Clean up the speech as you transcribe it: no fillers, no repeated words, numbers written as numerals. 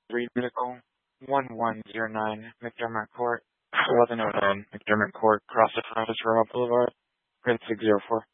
3 Medical, 1109 McDermott Court, 1109 McDermott Court, Cross the Travis Royal Boulevard, Print 604.